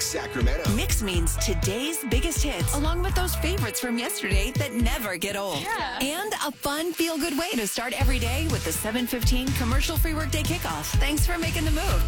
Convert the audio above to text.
Sacramento. Mix means today's biggest hits, along with those favorites from yesterday that never get old. Yeah. And a fun, feel-good way to start every day with the 7:15 commercial-free workday kickoff. Thanks for making the move.